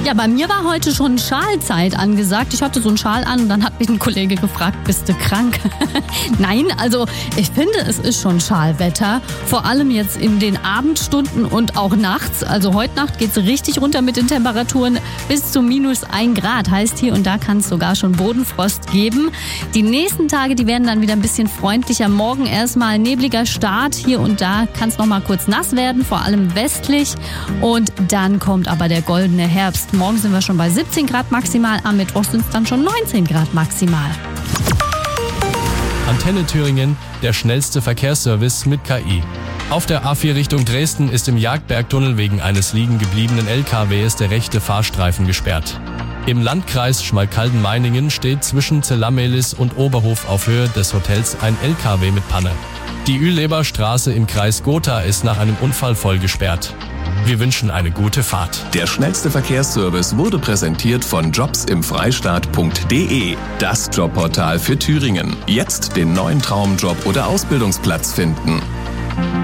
Ja, bei mir war heute schon Schalzeit angesagt. Ich hatte so einen Schal an und dann hat mich ein Kollege gefragt, bist du krank? Nein, also ich finde, es ist schon Schalwetter. Vor allem jetzt in den Abendstunden und auch nachts. Also heute Nacht geht es richtig runter mit den Temperaturen bis zu -1 Grad. Heißt, hier und da kann es sogar schon Bodenfrost geben. Die nächsten Tage, die werden dann wieder ein bisschen freundlicher. Morgen erstmal nebliger Start. Hier und da kann es noch mal kurz nass werden, vor allem westlich. Und dann kommt aber der goldene Herbst. Morgen sind wir schon bei 17 Grad maximal. Am Mittwoch sind es dann schon 19 Grad maximal. Antenne Thüringen, der schnellste Verkehrsservice mit KI. Auf der A4 Richtung Dresden ist im Jagdbergtunnel wegen eines liegen gebliebenen LKWs der rechte Fahrstreifen gesperrt. Im Landkreis Schmalkalden-Meiningen steht zwischen Zellamelis und Oberhof auf Höhe des Hotels ein LKW mit Panne. Die Üleber Straße im Kreis Gotha ist nach einem Unfall voll gesperrt. Wir wünschen eine gute Fahrt. Der schnellste Verkehrsservice wurde präsentiert von jobsimfreistaat.de, das Jobportal für Thüringen. Jetzt den neuen Traumjob oder Ausbildungsplatz finden.